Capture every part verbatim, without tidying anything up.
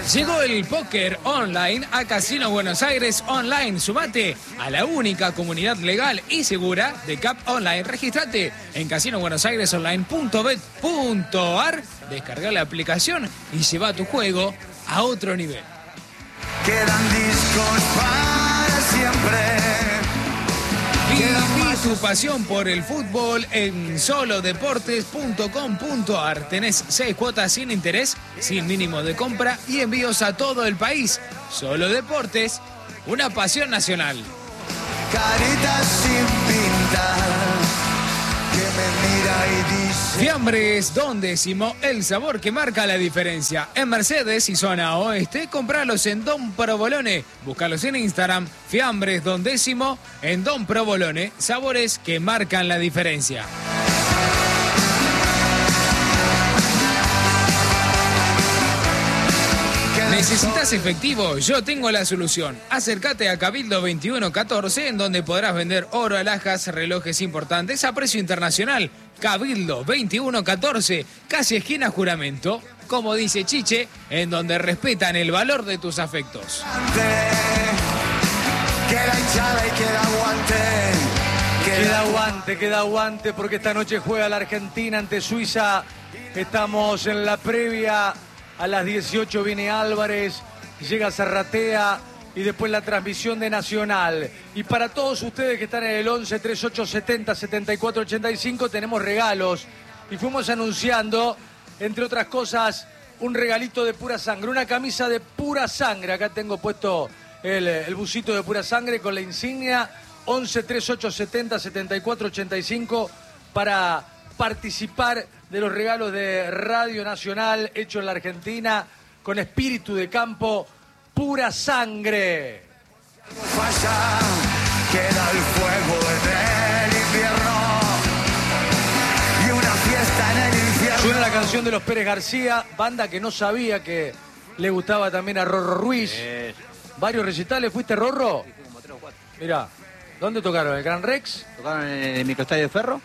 Llegó el póker online a Casino Buenos Aires Online. Sumate a la única comunidad legal y segura de C A P Online. Registrate en casino buenos aires online punto bet punto ar, descarga la aplicación y lleva tu juego a otro nivel. Quedan discos para siempre. Viví tu pasión por el fútbol en solo deportes punto com punto ar. Tenés seis cuotas sin interés, sin mínimo de compra y envíos a todo el país. Solo Deportes, una pasión nacional. Caritas sin pintar, que me mira y dice... Fiambres Don Décimo, el sabor que marca la diferencia. En Mercedes y zona oeste, compralos en Don Provolone. Búscalos en Instagram, Fiambres Don Décimo, en Don Provolone. Sabores que marcan la diferencia. ¿Necesitas efectivo? Yo tengo la solución. Acércate a Cabildo veintiuno catorce, en donde podrás vender oro, alhajas, relojes importantes a precio internacional. Cabildo veintiuno catorce, casi esquina Juramento. Como dice Chiche, en donde respetan el valor de tus afectos. Queda hinchada y queda aguante. Queda aguante, queda aguante, porque esta noche juega la Argentina ante Suiza. Estamos en la previa. A las dieciocho viene Álvarez, llega Zarratea y después la transmisión de Nacional. Y para todos ustedes que están en el once, treinta y ocho, setenta, setenta y cuatro, ochenta y cinco tenemos regalos. Y fuimos anunciando, entre otras cosas, un regalito de pura sangre, una camisa de pura sangre. Acá tengo puesto el, el busito de pura sangre con la insignia once, treinta y ocho, setenta, setenta y cuatro, ochenta y cinco para participar de los regalos de Radio Nacional hecho en la Argentina con espíritu de campo, pura sangre. Falla, queda el fuego en el invierno y una fiesta en el infierno. Suena la canción de los Pérez García, banda que no sabía que le gustaba también a Rorro Ruiz. Eh. Varios recitales, ¿fuiste Rorro? Sí, como tres o cuatro. Mirá, ¿dónde tocaron? ¿El Gran Rex? Tocaron en el microestadio de Ferro.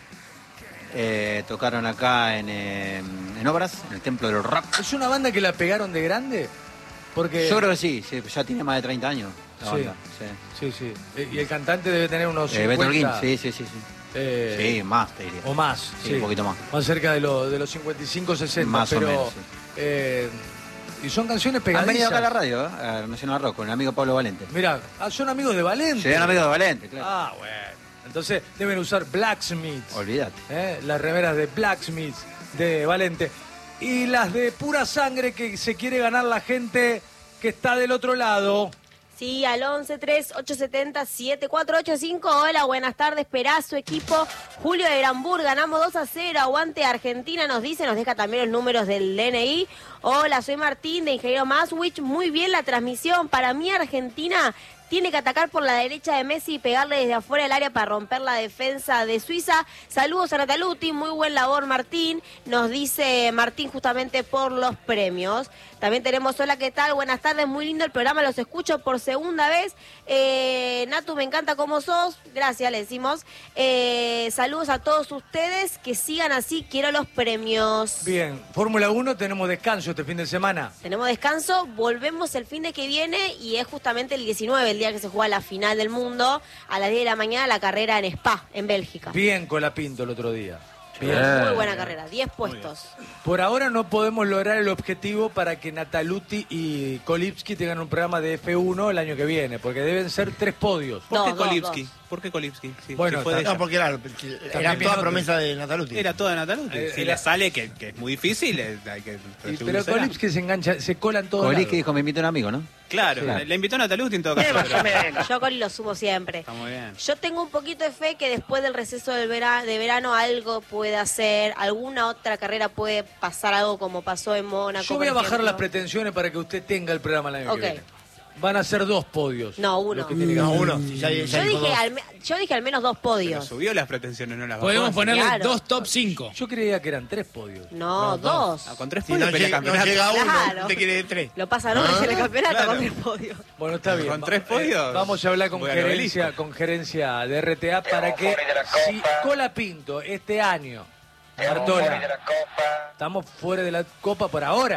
Eh, tocaron acá en, eh, en Obras, en el Templo del Rock. ¿Es una banda que la pegaron de grande? Porque... Yo creo que sí, sí, ya tiene más de treinta años la Sí. banda. Sí. Sí, sí. Y el cantante debe tener unos Eh, Beto cincuenta. Holguín, sí, sí, sí. sí. Eh, Sí, más te diría. O más, Sí, sí. un poquito más. Más cerca de, lo- de los cincuenta y cinco, sesenta. Más o pero, menos, sí. eh, y son canciones Han pegadizas. venido acá a la radio, ¿eh? A Nacional Rock, con el amigo Pablo Valente. Mirá, ah, son amigos de Valente. Sí, un amigo de Valente, claro. Ah, bueno. Entonces deben usar Blacksmiths. Olvídate. ¿eh? Las remeras de Blacksmiths de Valente. Y las de pura sangre que se quiere ganar la gente que está del otro lado. Sí, al once, treinta y ocho, setenta, setenta y cuatro ochenta y cinco. Hola, buenas tardes, Perazo, equipo. Julio de Granburg, ganamos dos a cero. Aguante Argentina, nos dice, nos deja también los números del D N I. Hola, soy Martín de Ingeniero Maswich. Muy bien la transmisión. Para mí, Argentina tiene que atacar por la derecha de Messi y pegarle desde afuera del área para romper la defensa de Suiza. Saludos a Nataluti, muy buen labor, Martín. Nos dice Martín justamente por los premios. También tenemos, hola, ¿qué tal? Buenas tardes, muy lindo el programa, los escucho por segunda vez. Eh, Natu, me encanta cómo sos. Gracias, le decimos. Eh, saludos a todos ustedes, que sigan así, quiero los premios. Bien, Fórmula uno tenemos descanso este fin de semana. Tenemos descanso, volvemos el fin de que viene y es justamente el diecinueve, el día que se juega la final del mundo, a las diez de la mañana la carrera en Spa, en Bélgica. Bien Colapinto el otro día. Bien, muy buena carrera, diez puestos. Por ahora no podemos lograr el objetivo para que Nataluti y Kolipski tengan un programa de F uno el año que viene, porque deben ser tres podios. ¿Por No, qué dos, Kolipski? dos. ¿Por qué Kolipski? Sí, Bueno, sí, fue de está- ella. No, porque era, era También toda Menotti. promesa de Nataluti. Era toda Nataluti. Eh, si era- le sale, que, que es muy difícil, eh, hay que Y- pero retribuírsela. Kolipski se engancha, se cola en todo Coliski lado. dijo, me invita un amigo, ¿no? Claro, Claro. le, le invitó a Nataluti en todo caso. pero- Yo con lo sumo siempre. Está muy bien. Yo tengo un poquito de fe que después del receso del vera- de verano algo puede hacer, alguna otra carrera puede pasar algo como pasó en Mónaco. Yo voy a por bajar ejemplo. las pretensiones para que usted tenga el programa el año Ok. que viene. Van a ser dos podios. No, uno. Lo que tiene que No, hacer. uno. Si ya, ya Yo dijo dije, dos. al, me- yo dije al menos dos Pero podios. subió las pretensiones, no las bajó. Podemos ponerle claro. dos top cinco. Yo creía que eran tres podios. No, dos. Ah, con tres Si no, podios pelea llega, no campeonato. llega uno, Claro. te quiere tres. Lo pasan hoy en el campeonato claro. con tres podios. Bueno, está bien. Con Va- tres podios, eh, Vamos a hablar con voy al gerencia, obelisco. con gerencia de R T A para que si Colapinto este año, Bartola, estamos fuera de la Copa por ahora.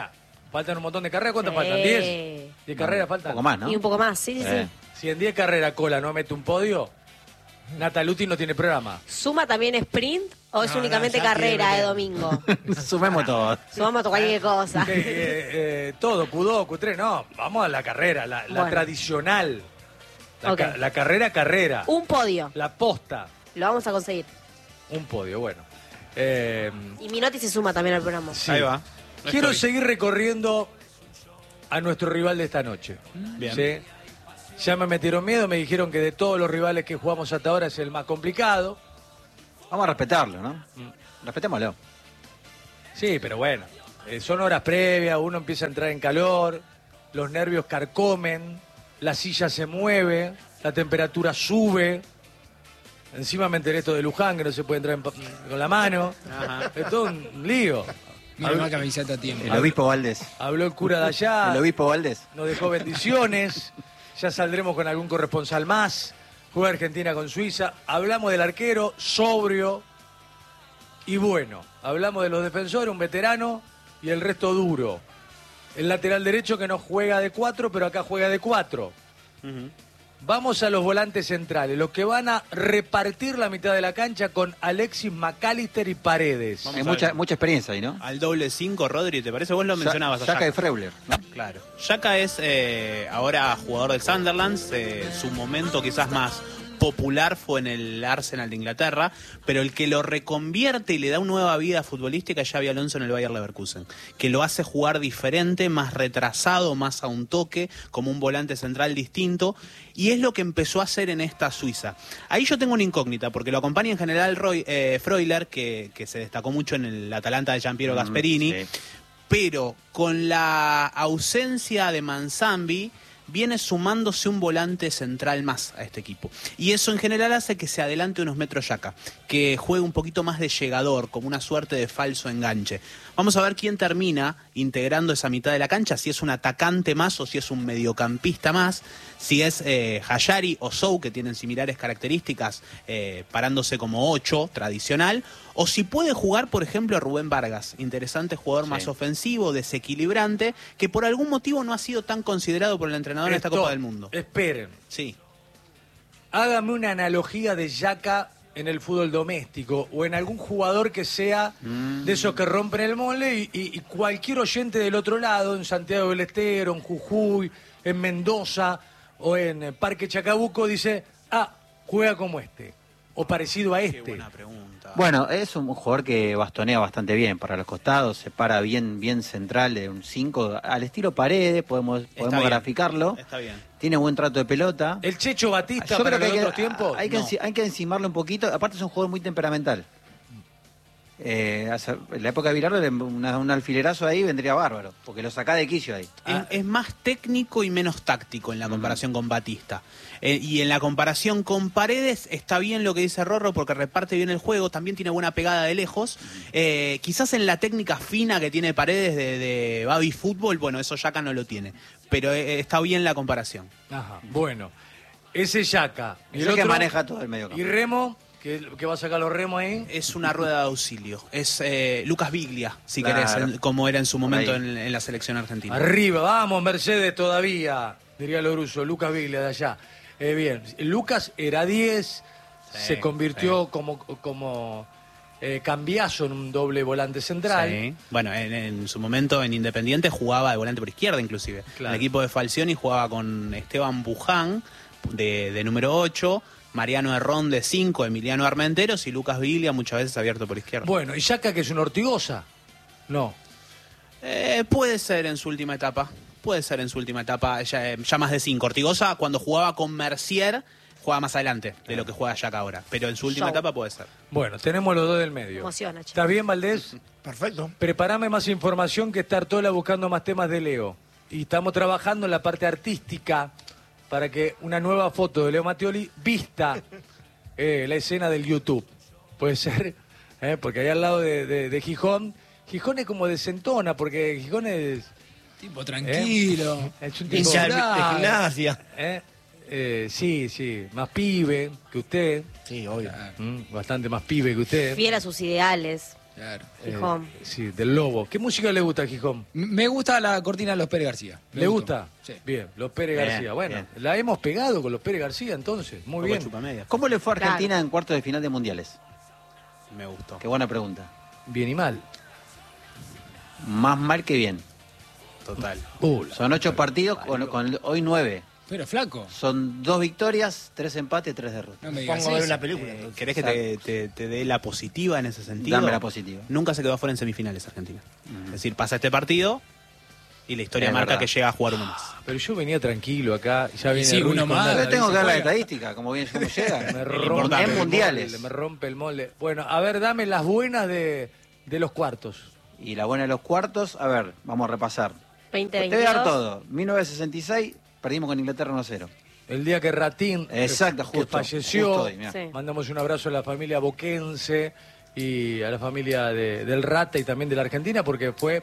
Faltan un montón de carreras. ¿Cuántas Sí. faltan? ¿diez? ¿diez carreras faltan? Un poco más, ¿no? Y un poco más, sí, sí, Eh. sí. Si en diez carreras Cola no mete un podio, Nataluti no tiene programa. ¿Suma también sprint o es No, no, únicamente ya carrera tiene- de domingo? Sumemos todo. Sumamos cualquier cosa. Eh, eh, eh, todo, Q dos, Q tres, no. Vamos a la carrera, la, la Bueno. tradicional. La, Ok. ca- la carrera, carrera. Un podio. La posta. Lo vamos a conseguir. Un podio, bueno. Eh, Y Minotti se suma también al programa. sí. Ahí va. No Quiero estoy. seguir recorriendo a nuestro rival de esta noche. Bien. ¿Sí? Ya me metieron miedo, me dijeron que de todos los rivales que jugamos hasta ahora es el más complicado. Vamos a respetarlo, ¿no? Respetémoslo. Sí, pero bueno, eh, son horas previas, uno empieza a entrar en calor, los nervios carcomen, la silla se mueve, la temperatura sube. Encima me enteré esto de Luján, que no se puede entrar en pa- con la mano. Ajá. Es todo un lío. Mira, mal que avisaste a tiempo. El obispo Valdés. Habló el cura de allá. El obispo Valdés. Nos dejó bendiciones. Ya saldremos con algún corresponsal más. Juega Argentina con Suiza. Hablamos del arquero, sobrio y bueno. Hablamos de los defensores, un veterano y el resto duro. El lateral derecho que no juega de cuatro, pero acá juega de cuatro. Ujú. Vamos a los volantes centrales, los que van a repartir la mitad de la cancha con Alexis McAllister y Paredes. Vamos Hay a mucha, ver. mucha experiencia ahí, ¿no? Al doble cinco, Rodri, ¿te parece? Vos lo mencionabas a Yaka Xhaka. de Freuler, ¿no? Claro. Xhaka es eh, ahora jugador del Sunderland. eh, su momento quizás más popular fue en el Arsenal de Inglaterra, pero el que lo reconvierte y le da una nueva vida futbolística es Xabi Alonso en el Bayer Leverkusen, que lo hace jugar diferente, más retrasado, más a un toque, como un volante central distinto, y es lo que empezó a hacer en esta Suiza. Ahí yo tengo una incógnita, porque lo acompaña en general Roy, eh, Freuler, que, que se destacó mucho en el Atalanta de Giampiero Gasperini, sí. pero con la ausencia de Manzambi viene sumándose un volante central más a este equipo. Y eso en general hace que se adelante unos metros Xhaka, que juegue un poquito más de llegador, como una suerte de falso enganche. Vamos a ver quién termina integrando esa mitad de la cancha, si es un atacante más o si es un mediocampista más, si es eh, Hayari o Sou, que tienen similares características, eh, parándose como ocho tradicional, o si puede jugar, por ejemplo, Rubén Vargas, interesante jugador Sí. más ofensivo, desequilibrante, que por algún motivo no ha sido tan considerado por el entrenador en esta Esto- Copa del Mundo. Esperen. Sí. Hágame una analogía de Yaka en el fútbol doméstico o en algún jugador que sea de esos que rompen el molde y, y- y cualquier oyente del otro lado, en Santiago del Estero, en Jujuy, en Mendoza o en eh, Parque Chacabuco, dice, ah, juega como este o parecido a Qué este. buena pregunta. Bueno, es un jugador que bastonea bastante bien para los costados, se para bien bien central de un cinco, al estilo Paredes, podemos, podemos bien. graficarlo. Está bien. Tiene buen trato de pelota. El Checho Batista Yo para creo que los hay otros que, tiempos. hay, que No. enci- hay que encimarle un poquito. Aparte es un jugador muy temperamental. Eh, hace- en la época de Bilardo, le- una- un alfilerazo ahí vendría bárbaro, porque lo sacá de quicio ahí. Es, es más técnico y menos táctico en la comparación con Batista. Eh, y en la comparación con Paredes está bien lo que dice Rorro porque reparte bien el juego, también tiene buena pegada de lejos. Eh, quizás en la técnica fina que tiene Paredes de, de Baby Fútbol, bueno, eso Yaka no lo tiene. Pero eh, está bien la comparación. Ajá, bueno. Ese Yaka. Es el que maneja todo el medio campo. Y Remo, que, que va a sacar los remos ahí. Es una rueda de auxilio. Es eh, Lucas Biglia, si Claro. querés, en- como era en su momento ahí. en, en la selección argentina. Arriba, vamos, Mercedes todavía, diría Loruso, Lucas Biglia de allá. Eh, bien, Lucas era diez, Sí, se convirtió sí. como, como eh, cambiazo en un doble volante central. Sí. Bueno, en, en su momento en Independiente jugaba de volante por izquierda, inclusive. Claro. El equipo de Falcioni jugaba con Esteban Buján, de, de número ocho, Mariano Herrón de cinco, Emiliano Armenteros y Lucas Biglia muchas veces abierto por izquierda. Bueno, ¿y Yaka que es una ortigosa? No. Eh, puede ser en su última etapa. Puede ser en su última etapa, ya, eh, ya más de cinco. Ortigosa, cuando jugaba con Mercier, jugaba más adelante de lo que juega Yaka ahora. Pero en su última Show. etapa puede ser. Bueno, tenemos los dos del medio. Emociona, che. ¿Estás bien, Valdés? Perfecto. Prepárame más información que estar Tola buscando más temas de Leo. Y estamos trabajando en la parte artística para que una nueva foto de Leo Mattioli vista eh, la escena del YouTube. Puede ser, eh, porque ahí al lado de, de- de Gijón, Gijón es como desentona, porque Gijón es, Tipo tranquilo. es un tipo... Hincha de, de Insulado. gimnasia. eh, eh, sí, sí, más pibe que usted, Sí, obvio. mm, bastante más pibe que used. Fiel a sus ideales. Claro. Eh, Gijón. sí, del Lobo. ¿Qué música le gusta a Gijón? M- Me gusta la cortina de los Pérez García. Me ¿Le gustó. gusta? Sí. Bien, los Pérez Bien, García. Bueno, bien. la hemos pegado con los Pérez García entonces. Muy Poco bien. chupamedias. ¿Cómo le fue a Claro. Argentina en cuartos de final de mundiales? Me gustó. Qué buena pregunta. Bien y mal. Más mal que bien. Total. Uh, la- Son ocho partidos, con, con hoy nueve. Pero flaco. Son dos victorias, tres empates, tres derrotas. No me digas Pongo a ver eso. una película. Eh, entonces. ¿Querés que te, te- te dé la positiva en ese sentido? Dame la positiva. Nunca se quedó afuera en semifinales Argentina. Es decir, pasa este partido y la historia Es marca verdad. que llega a jugar uno más. Pero yo venía tranquilo acá. Ya viene Sí, Ruiz uno con más. nada, Pero tengo dice, que ver la "Juega". estadística, como bien cómo llega. Me En rompe el mundiales. molde, me rompe el molde. Bueno, a ver, dame las buenas de, de los cuartos. Y la buena de los cuartos, a ver, vamos a repasar. veinte Te voy a dar veintidós. todo. mil novecientos sesenta y seis, perdimos con Inglaterra uno a cero. El día que Ratín eh, Exacto, que justo, falleció, justo hoy, mirá. Sí. mandamos un abrazo a la familia boquense y a la familia de- del Rata y también de la Argentina porque fue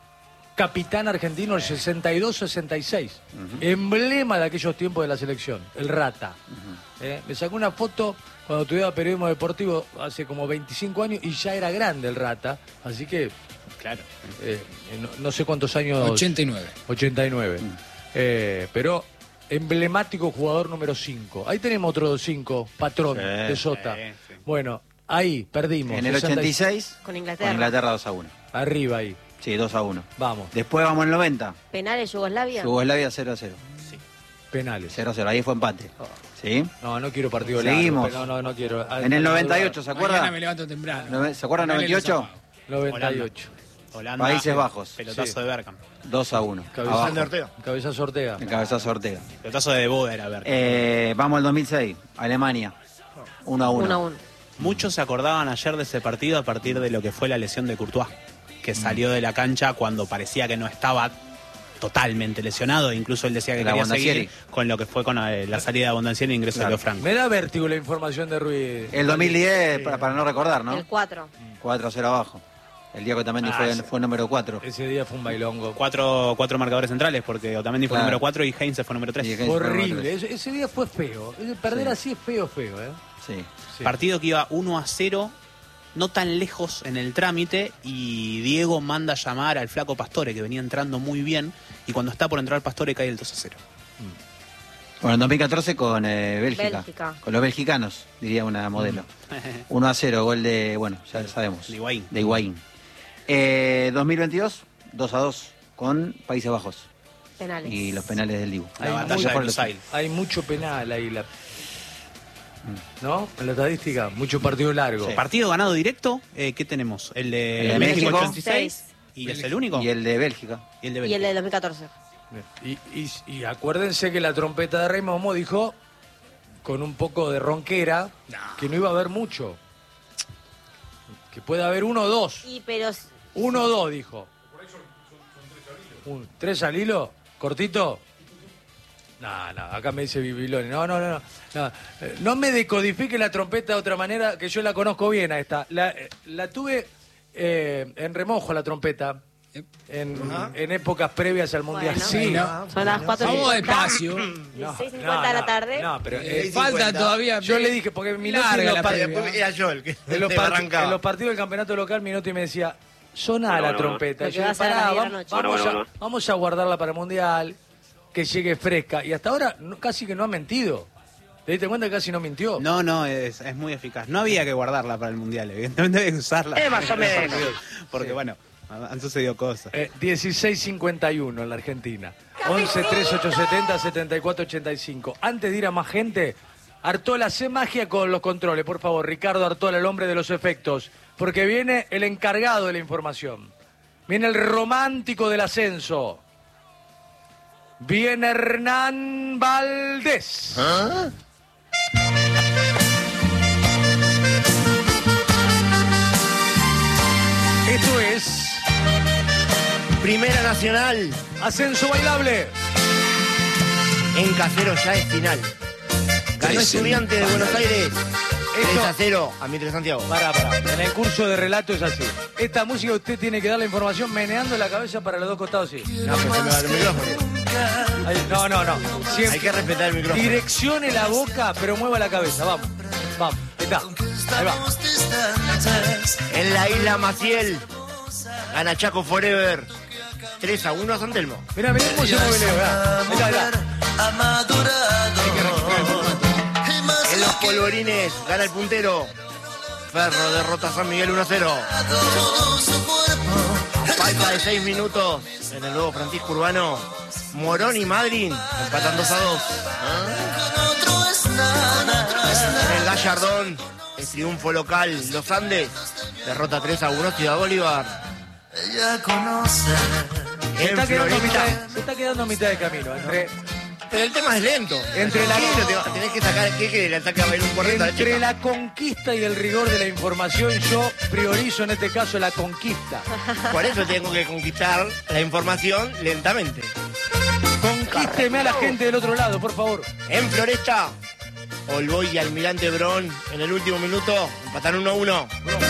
capitán argentino el sesenta y dos sesenta y seis, emblema de aquellos tiempos de la selección, el Rata. Eh, me sacó una foto cuando estudiaba periodismo deportivo hace como veinticinco años y ya era grande el Rata, así que Claro. eh, no, no sé cuántos años... ochenta y nueve. ochenta y nueve. Mm. Eh, pero emblemático jugador número cinco. Ahí tenemos otro cinco, patrón Sí, de Sota. sí, sí. Bueno, ahí perdimos. En el sesenta ochenta y seis, Con Inglaterra. con Inglaterra dos a uno. Arriba ahí. Sí, dos a uno. Vamos. Después vamos al noventa, Penales Yugoslavia. Yugoslavia cero a cero. Penales. cero a cero, ahí fue empate. ¿Sí? No, no quiero partido Seguimos. largo. No, no, no quiero. Ah, En el no, noventa y ocho, ¿se Mañana me acuerda? levanto temprano. Nove- ¿Se acuerdan Penales noventa y ocho? los apago. noventa y ocho. Holanda, Países Bajos. Pelotazo Sí. de Bergkamp. dos a uno. Cabezazo Abajo. de Ortega. Cabezazo Ortega. El cabezazo Ortega. Pelotazo de Boder a Bergkamp. Eh, vamos al dos mil seis, Alemania. uno a uno. uno a uno. Muchos se acordaban ayer de ese partido a partir de lo que fue la lesión de Courtois, que salió de la cancha cuando parecía que no estaba totalmente lesionado. Incluso él decía que La quería Bondancieri. seguir con lo que fue con eh, la salida de Bondancieri y el ingreso Claro. de Leo Franco. Me da vértigo la información de Ruiz. El dos mil diez, para, para no recordar, ¿no? El cuatro. cuatro a cero abajo. El día que también Ah, fue, sí. fue número cuatro. Ese día fue un bailongo. Cuatro, cuatro marcadores centrales, porque Otamendi fue Claro. número cuatro y Heinze fue número tres. Y Heinze fue número Horrible. tres. Ese, ese día fue feo. Perder Sí. así es feo, feo, ¿eh? Sí. Sí. Partido que iba uno a cero, no tan lejos en el trámite, y Diego manda a llamar al flaco Pastore, que venía entrando muy bien, y cuando está por entrar Pastore cae el dos a cero. Bueno, en dos mil catorce con eh, Bélgica. Bélgica. Con los belgicanos, diría una modelo. uno a cero, gol de, bueno, ya sabemos. De Higuaín. De Higuaín. Eh, dos mil veintidós, dos a dos con Países Bajos. Penales. Y los penales del Dibu. La Hay batalla mucho- de Lusail. Hay mucho penal ahí. La... ¿No? En la estadística, mucho partido largo. Sí. Partido ganado directo, eh, ¿qué tenemos? El de, El de México, México. ochenta y seis. ¿Y es el único? Y el de Bélgica. Y el de Y el Bélgica. de dos mil catorce. Y, y- y acuérdense que la trompeta de Rey Momo dijo, con un poco de ronquera, que no iba a haber mucho. Que puede haber uno o dos. Y pero Uno o dos, dijo. Un, ¿Tres al hilo? ¿Cortito? No, no, acá me dice Bibiloni. No, no, no, no. No, Eh, no me decodifique la trompeta de otra manera, que yo la conozco bien a esta. La, eh, la tuve eh, en remojo la trompeta. En, en épocas previas al Mundial. Bueno. Sí, Bueno. son las cuatro y Vamos cincuenta. despacio. dieciséis cincuenta de la tarde. No, pero eh, Eh, Falta cincuenta. todavía. yo le dije, porque Minotti Larga en los la par- Y previa. después era yo el que en los, te part- arrancaba. en los partidos del campeonato local, Minotti me decía, soná Bueno, la bueno, trompeta. bueno. Y yo Lo que dije, va a ser a las pará, diez de la vamos, noche. vamos Bueno, a, bueno, vamos a guardarla para el Mundial, que llegue fresca. Y hasta ahora no- casi que no ha mentido. ¿Te diste cuenta que casi no mintió? No, no, es, es muy eficaz. No había que guardarla para el Mundial, evidentemente había que usarla. Eh, más o menos. Porque bueno, han sucedido cosas. Eh, dieciséis cincuenta y uno en la Argentina. once tres ocho setenta setenta y cuatro ochenta y cinco. Antes de ir a más gente, Artola, hace magia con los controles, por favor. Ricardo Artola, el hombre de los efectos. Porque viene el encargado de la información. Viene el romántico del ascenso. Viene Hernán Valdés. Esto es Primera Nacional Ascenso Bailable. en Casero ya es final. Ganó Estudiantes de Buenos Aires tres a cero a Mitre Santiago. Pará, pará. En el curso de relato es así. Esta música usted tiene que dar la información meneando la cabeza para los dos costados, sí. No, pero se me va el micrófono. Ahí, no, no, no. Siempre Hay que respetar el micrófono. direccione la boca, pero mueva la cabeza. Vamos, vamos. Ahí está. Ahí va. En la isla Maciel, gana Chaco Forever. tres a uno a San Telmo. Mirá, mirá cómo se mueve Leo. Ahí está, ahí está. En los polvorines, gana el puntero. Ferro derrota a San Miguel uno a cero. Falta de seis minutos en el nuevo Francisco Urbano. Morón y Madryn empatan dos a dos. En el Gallardón, el triunfo local. Los Andes derrota tres a uno Ciudad Bolívar. Se está, quedando a mitad, se está quedando a mitad de camino. Entre, Pero el tema es lento. Entre la- Tenés que sacar, ¿qué que le ataca a ver un correcto a la entre chica? la conquista y el rigor de la información, yo priorizo en este caso la conquista. Por eso tengo que conquistar la información lentamente. Conquísteme a la gente del otro lado, por favor. En Floresta, Olboy y Almirante Brón en el último minuto empatan uno a uno.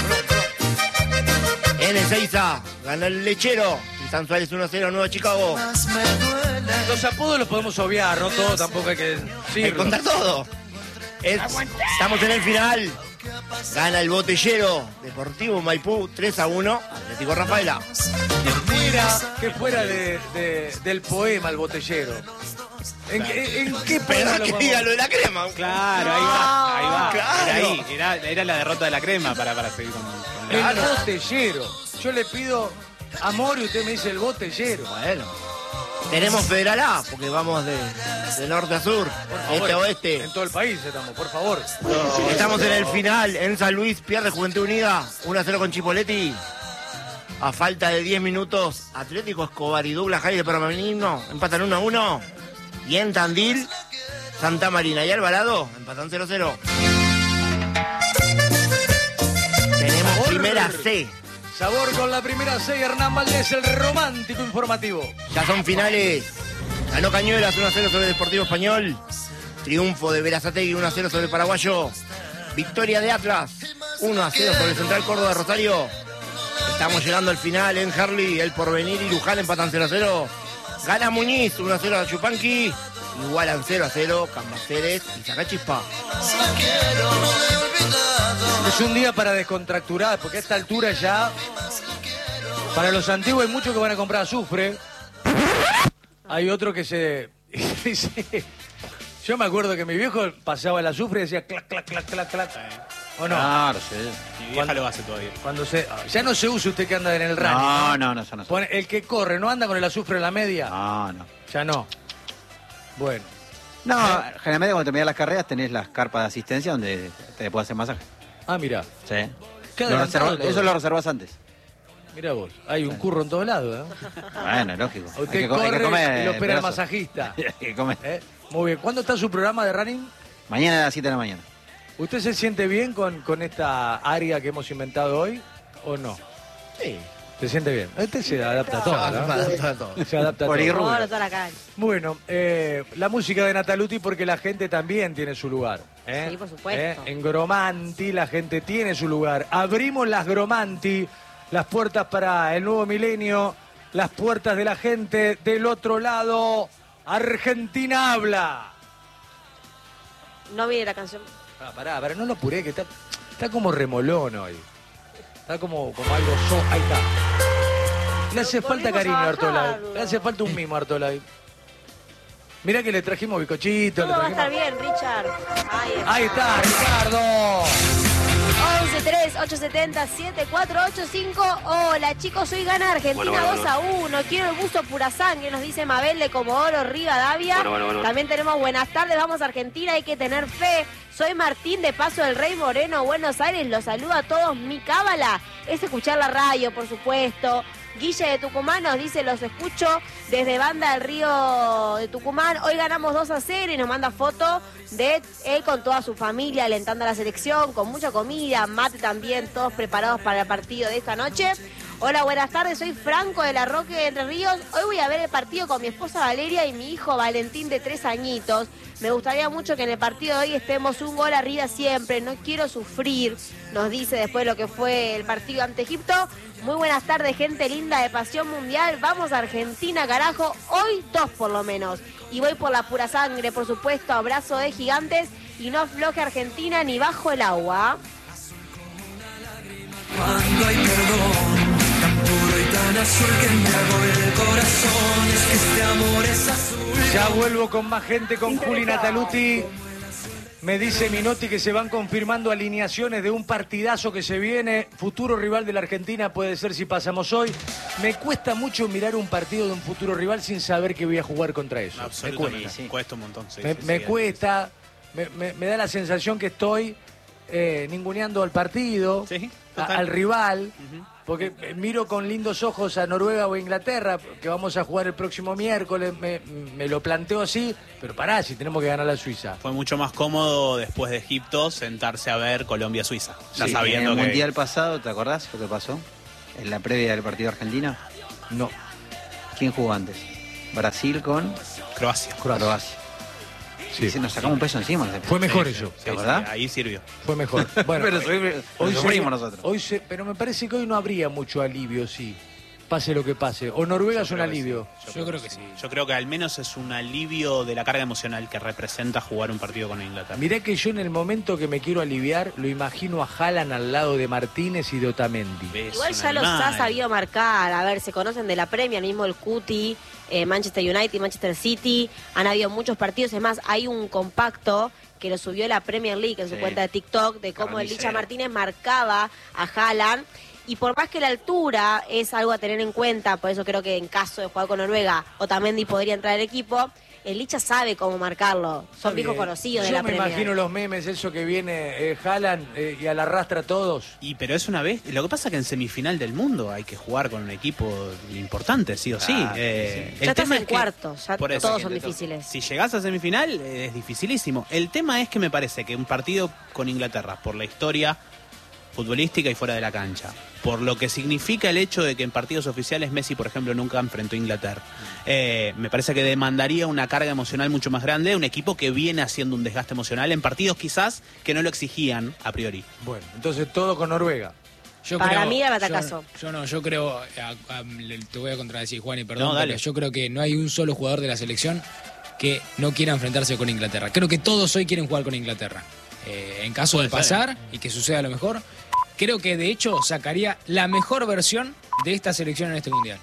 En Ezeiza, gana el Lechero. San Suárez uno a cero, Nueva Chicago. Los apodos los podemos obviar, no todo tampoco hay que Hay que decirlo. contar todo. Es- estamos en el final. Gana el Botellero. Deportivo Maipú tres a uno. Atlético Rafaela. Fuera, que fuera de, de- del poema El Botellero. ¿En, qué- en qué poema Pero lo que podemos- diga lo de la crema. Claro, ahí va, ahí va. Claro. Era ahí, era, era la derrota de la crema para, para seguir con, con la... El Botellero. Yo le pido amor y usted me dice El Botellero. Bueno. Tenemos Federal A, porque vamos de, de norte a sur, Por este a favor, oeste. En todo el país estamos, por favor. Estamos en el final, en San Luis, pierde Juventud Unida, uno a cero con Chipoletti. A falta de diez minutos, Atlético Escobar y Douglas High de Permanino empatan uno a uno. Y en Tandil, Santa Marina y Alvarado empatan cero a cero. Tenemos Sabor. primera C. Sabor con la primera C, Hernán Valdés, el romántico informativo. Ya son finales. Ganó Cañuelas uno a cero sobre Deportivo Español. Triunfo de Berazategui uno a cero sobre Paraguayo. Victoria de Atlas uno a cero sobre Central Córdoba de Rosario. Estamos llegando al final en Harley. El Porvenir y Luján empatan cero a cero. Gana Muñiz uno a cero a Chupanqui. Igualan cero a cero Cambaceres y Sacachispa. Es un día para descontracturar, porque a esta altura ya, para los antiguos hay muchos que van a comprar azufre. Hay otro que se... dice- Yo me acuerdo que mi viejo pasaba el azufre y decía clac, clac, clac, clac, clac. ¿O no? Claro, sí. Mi vieja lo hace todavía. Cuando se... Ya no se usa usted que anda en el running. No, no, no, eso no. Pone- el que corre, ¿no anda con el azufre en la media? No, no. Ya no. Bueno. No, generalmente cuando terminas las carreras tenés las carpas de asistencia donde te puedes hacer masaje. Ah, mira. Sí. Qué Lo adelantado reservas- todo. eso lo reservas antes. Mira vos. Hay un curro en todos lados, ¿eh? Bueno, lógico. Usted Hay que co- hay corre que comer, y lo espera el pedazo. masajista. Hay que comer. ¿Eh? Muy bien. ¿Cuándo está su programa de running? Mañana a las siete de la mañana. ¿Usted se siente bien con, con esta área que hemos inventado hoy o no? Sí. ¿Se siente bien? Este se adapta a todo, ¿no? Se adapta a Por todo. irru- Ahora toda la calle. Bueno, eh, la música de Nataluti porque la gente también tiene su lugar. ¿eh? Sí, por supuesto. ¿Eh? En Gromanti la gente tiene su lugar. Abrimos las Gromanti, las puertas para el nuevo milenio, las puertas de la gente del otro lado. Argentina habla. No viene la canción. Ah, pará, pará, no lo apuré, que está, está como remolón hoy. Está como, como algo so... Ahí está. Le hace Lo falta volvimos cariño a a bajar, Artolay. boludo. Le hace falta un mimo a Artolay. Mirá que le trajimos bicochito. Todo Le va a estar trajimos... bien, Richard. Ahí está. Ahí está, Ricardo. once tres ocho siete cero siete cuatro ocho cinco. Hola chicos, hoy gana Argentina dos a uno. Quiero el buzo pura sangre, nos dice Mabel de Comodoro Rivadavia. Bueno, bueno, bueno. También tenemos buenas tardes, vamos a Argentina, hay que tener fe. Soy Martín de Paso del Rey Moreno, Buenos Aires. Los saludo a todos. Mi cábala es escuchar la radio, por supuesto. Guille de Tucumán nos dice, los escucho desde Banda del Río de Tucumán. Hoy ganamos dos a cero y nos manda foto de él con toda su familia alentando a la selección, con mucha comida, mate también, todos preparados para el partido de esta noche. Hola, buenas tardes, soy Franco de la Roque de Entre Ríos. Hoy voy a ver el partido con mi esposa Valeria y mi hijo Valentín de tres añitos. Me gustaría mucho que en el partido de hoy estemos un gol arriba siempre. No quiero sufrir, nos dice después de lo que fue el partido ante Egipto. Muy buenas tardes, gente linda de Pasión Mundial. Vamos a Argentina, carajo. Hoy dos por lo menos. Y voy por la pura sangre, por supuesto. Abrazo de gigantes y no afloje Argentina ni bajo el agua. Cuando hay perdón, tan puro y tan azul que me hago el corazón, es que este amor es azul. Ya vuelvo con más gente, con Juli Nataluti. Me dice Minotti que se van confirmando alineaciones de un partidazo que se viene. Futuro rival de la Argentina puede ser si pasamos hoy. Me cuesta mucho mirar un partido de un futuro rival sin saber que voy a jugar contra eso. Absolutamente. Me cuesta. Sí. Cuesta un montón. Sí, me sí, me sí, cuesta, me, me, me da la sensación que estoy eh, ninguneando al partido, Sí, a- total. al rival. Ujú. Porque miro con lindos ojos a Noruega o Inglaterra, que vamos a jugar el próximo miércoles, me, me lo planteo así, pero pará, si tenemos que ganar a Suiza. Fue mucho más cómodo después de Egipto sentarse a ver Colombia-Suiza. Ya Sí, sabiendo en el que... Mundial pasado, ¿te acordás lo que pasó? En la previa del partido de Argentina. No, ¿Quién jugó antes? Brasil con Croacia. Croacia. sí. Y se nos sacamos un peso encima. Fue mejor Sí, eso, sí, ¿te sí, acordás? ahí sirvió. fue mejor. Bueno, Pero soy- hoy lo se- sufrimos nosotros. Hoy se, pero me parece que hoy no habría mucho alivio, sí. Pase lo que pase. O Noruega es un creo que alivio. Yo creo que sí. Yo creo que al menos es un alivio de la carga emocional que representa jugar un partido con Inglaterra. Mirá que yo en el momento que me quiero aliviar, lo imagino a Haaland al lado de Martínez y de Otamendi. Es Igual un ya los animal. ha sabido marcar. A ver, se conocen de la Premier, mismo el Cuti, eh, Manchester United, Manchester City. Han habido muchos partidos. Es más, hay un compacto que lo subió la Premier League en su Sí. cuenta de TikTok de cómo el Carnicero. Licha Martínez marcaba a Haaland. Y por más que la altura es algo a tener en cuenta, por eso creo que en caso de jugar con Noruega, Otamendi podría entrar al equipo, el Licha sabe cómo marcarlo. Son viejos Bien. conocidos de Yo la me Premier. imagino los memes, eso que viene eh, Haaland eh, y a la arrastra a todos. Y pero es una vez, lo que pasa es que en semifinal del mundo hay que jugar con un equipo importante, sí o sí. Ah, Eh, Ya estás en que- cuartos, ya por eso, todos que son te to- difíciles. Si llegás a semifinal eh, es dificilísimo. El tema es que me parece que un partido con Inglaterra, por la historia futbolística y fuera de la cancha, por lo que significa el hecho de que en partidos oficiales Messi, por ejemplo, nunca enfrentó a Inglaterra, eh, me parece que demandaría una carga emocional mucho más grande, un equipo que viene haciendo un desgaste emocional en partidos quizás que no lo exigían a priori. Bueno, entonces todo con Noruega. Yo Para creo- mí era yo- batacazo. Yo, no, yo creo, a- a- le- te voy a contradecir, Juan, y perdón, No, dale. pero yo creo que no hay un solo jugador de la selección que no quiera enfrentarse con Inglaterra. Creo que todos hoy quieren jugar con Inglaterra. Eh, en caso de Puede ser. pasar y que suceda lo mejor, creo que de hecho sacaría la mejor versión de esta selección en este mundial.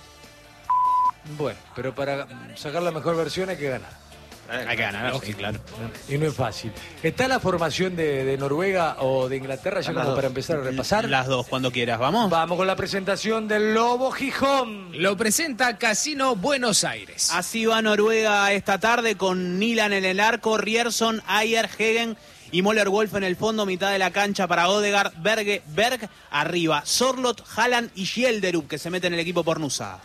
Bueno, pero para sacar la mejor versión hay que ganar. Hay que ganar, sí, claro. Y no es fácil. ¿Está la formación de, de Noruega o de Inglaterra ya Están como las para dos. empezar a repasar? Las dos, cuando quieras, ¿vamos? Vamos con la presentación del Lobo Gijón. Lo presenta Casino Buenos Aires. Así va Noruega esta tarde con Nilan en el arco, Rierson, Ayer, Hegen y Moller Wolf en el fondo, mitad de la cancha para Odegaard, Berge, Berg, arriba, Sorlot, Haaland y Schjelderup que se mete en el equipo por Nusa.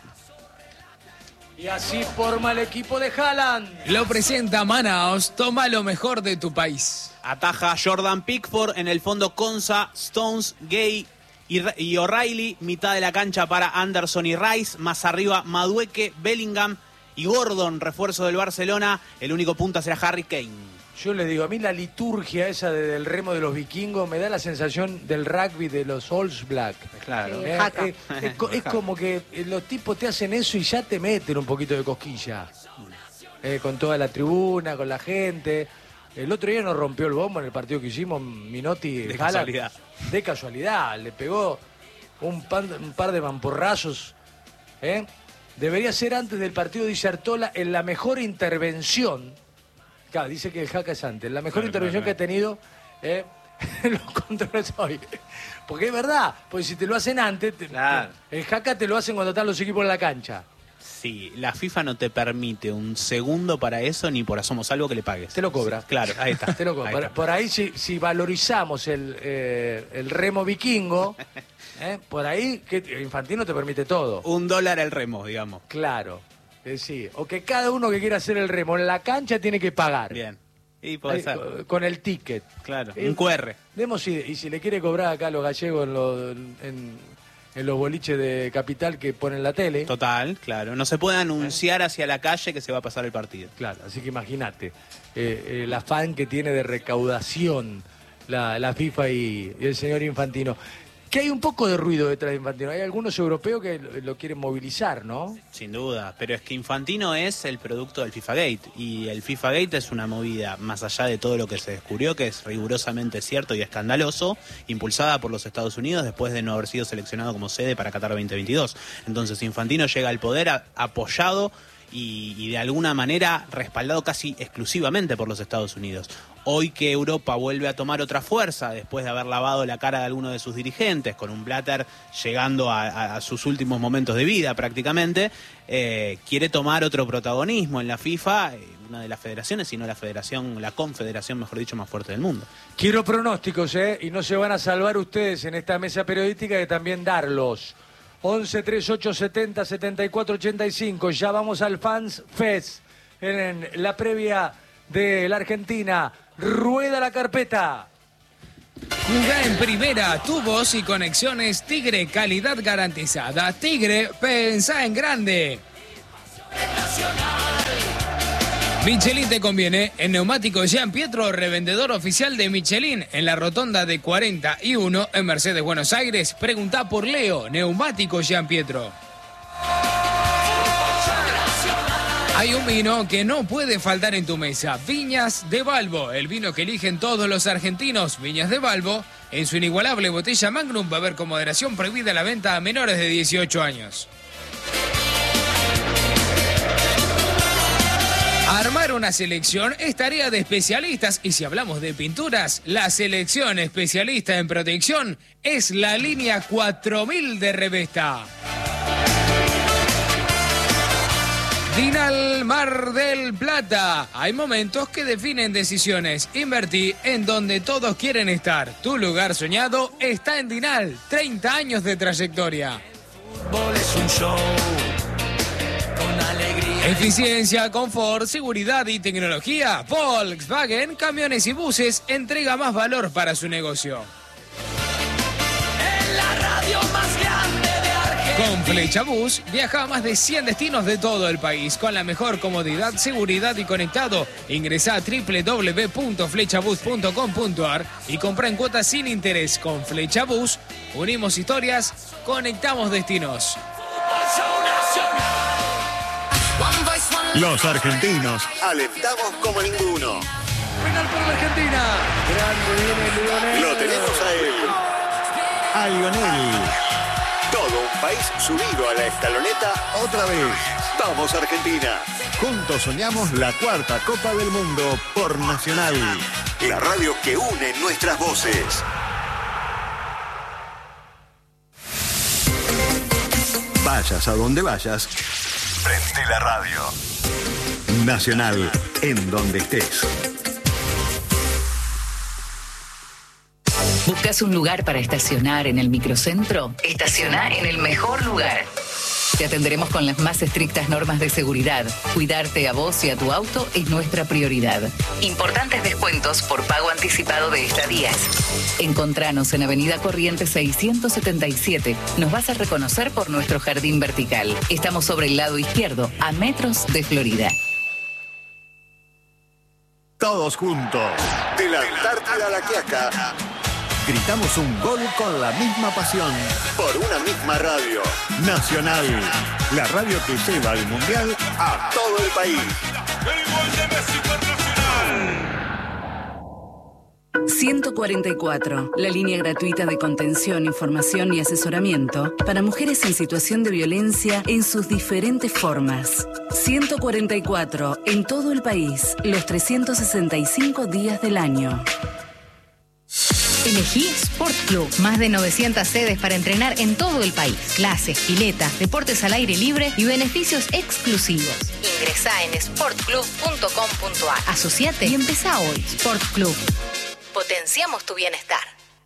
Y así forma el equipo de Haaland. Lo presenta Manaos, toma lo mejor de tu país. Ataja Jordan Pickford, en el fondo Konsa, Stones, Gay y, y O'Reilly, mitad de la cancha para Anderson y Rice, más arriba Madueke, Bellingham y Gordon, refuerzo del Barcelona, el único punta será Harry Kane. Yo le digo, a mí la liturgia esa de- del remo de los vikingos me da la sensación del rugby de los All Black. Claro. Sí. Eh, Jaca. eh, es, co- es como que eh, los tipos te hacen eso y ya te meten un poquito de cosquilla. Eh, con toda la tribuna, con la gente. El otro día nos rompió el bombo en el partido que hicimos, Minotti. De Haaland. casualidad. De casualidad. Le pegó un, pan- un par de mamporrazos. ¿eh? Debería ser antes del partido, dice Artola, en la mejor intervención. Claro, dice que el Jaca es antes. La mejor Claro, intervención claro, que ha tenido eh, en los controles hoy. Porque es verdad, porque si te lo hacen antes, te- Claro. te- el Jaca te lo hacen cuando están los equipos en la cancha. Sí, la FIFA no te permite un segundo para eso ni por asomo, salvo que le pagues. Te lo cobra. Sí, claro, ahí está. Te lo cobra. Ahí Por, está. por ahí, si, si valorizamos el, eh, el remo vikingo, eh, por ahí que Infantino te permite todo. Un dólar el remo, digamos. Claro. Eh, sí. O que cada uno que quiera hacer el remo en la cancha tiene que pagar. Bien. Y puede Ahí, ser. con- con el ticket. Claro, Eh, un cu erre. Demos y, y si le quiere cobrar acá a los gallegos en los, en, en los boliches de Capital que ponen la tele. Total, claro. No se puede anunciar hacia la calle que se va a pasar el partido. Claro, así que imagínate eh, el afán que tiene de recaudación la, la FIFA y, y el señor Infantino. que hay un poco de ruido detrás de Infantino. Hay algunos europeos que lo, lo quieren movilizar, ¿no? Sin duda, pero es que Infantino es el producto del FIFA Gate, y el FIFA Gate es una movida, más allá de todo lo que se descubrió, que es rigurosamente cierto y escandaloso, impulsada por los Estados Unidos después de no haber sido seleccionado como sede para Qatar veinte veintidós. Entonces Infantino llega al poder a, apoyado y, y de alguna manera respaldado casi exclusivamente por los Estados Unidos. Hoy que Europa vuelve a tomar otra fuerza, después de haber lavado la cara de alguno de sus dirigentes, con un Blatter llegando a, a, a sus últimos momentos de vida prácticamente, eh, quiere tomar otro protagonismo en la FIFA, eh, una de las federaciones, sino la federación, la confederación, mejor dicho, más fuerte del mundo. Quiero pronósticos, ¿eh? Y no se van a salvar ustedes en esta mesa periodística, que también darlos. once, treinta y ocho, setenta, setenta y cuatro, ochenta y cinco. Ya vamos al Fans Fest en la previa de la Argentina. Rueda la carpeta. Jugá en primera, tu voz y conexiones Tigre, calidad garantizada. Tigre, pensá en grande. Michelin te conviene. En Neumáticos Jean Pietro, revendedor oficial de Michelin, en la rotonda de cuarenta y uno en Mercedes, Buenos Aires. Preguntá por Leo. Neumáticos Jean Pietro. Hay un vino que no puede faltar en tu mesa. Viñas de Balbo, el vino que eligen todos los argentinos. Viñas de Balbo, en su inigualable botella Magnum, va a haber con moderación prohibida la venta a menores de dieciocho años. Armar una selección es tarea de especialistas, y si hablamos de pinturas, la selección especialista en protección es la línea cuatro mil de Revesta. Dinal Mar del Plata. Hay momentos que definen decisiones. Invertí en donde todos quieren estar. Tu lugar soñado está en Dinal. treinta años de trayectoria. Fútbol es un show con alegría. Eficiencia, confort, seguridad y tecnología. Volkswagen, camiones y buses, entrega más valor para su negocio. En la radio más grande de Argentina. Con Flecha Bus viaja a más de cien destinos de todo el país con la mejor comodidad, seguridad y conectado. Ingresá a doble u doble u doble u punto flechabus punto com punto ar y compra en cuotas sin interés. Con Flecha Bus unimos historias, conectamos destinos. Los argentinos alentamos como ninguno. Penal por la Argentina. Grande viene Lionel. Lo tenemos a él. A Lionel. Todo un país subido a la escaloneta otra vez. Vamos Argentina. Juntos soñamos la cuarta Copa del Mundo por Nacional. La radio que une nuestras voces. Vayas a donde vayas, prende la radio. Nacional, en donde estés. ¿Buscas un lugar para estacionar en el microcentro? Estaciona en el mejor lugar. Te atenderemos con las más estrictas normas de seguridad. Cuidarte a vos y a tu auto es nuestra prioridad. Importantes descuentos por pago anticipado de estadías. Encontranos en Avenida Corrientes seiscientos setenta y siete. Nos vas a reconocer por nuestro jardín vertical. Estamos sobre el lado izquierdo, a metros de Florida. Todos juntos, de la Antártida a la Quiaca, gritamos un gol con la misma pasión, por una misma radio. Nacional, la radio que lleva el Mundial a todo el país. El gol de Messi internacional. ciento cuarenta y cuatro, la línea gratuita de contención, información y asesoramiento para mujeres en situación de violencia en sus diferentes formas. ciento cuarenta y cuatro, en todo el país, los trescientos sesenta y cinco días del año. Elegí Sport Club. Más de novecientas sedes para entrenar en todo el país. Clases, piletas, deportes al aire libre y beneficios exclusivos. Ingresá en sport club punto com punto ar. Asociate y empezá hoy. Sport Club. Potenciamos tu bienestar.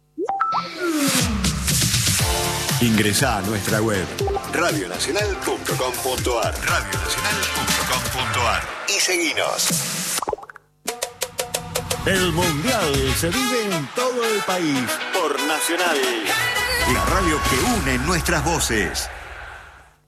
Ingresá a nuestra web radio nacional punto com punto ar. radio nacional punto com punto ar y seguinos. El Mundial se vive en todo el país por Nacional. La radio que une nuestras voces.